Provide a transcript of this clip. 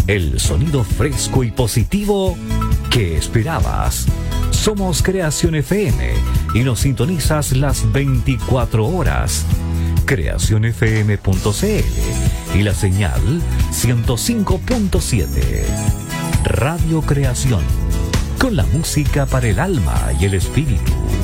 El sonido fresco y positivo que esperabas. Somos Creación FM y nos sintonizas las 24 horas. creacionfm.cl y la señal 105.7. Radio Creación, con la música para el alma y el espíritu.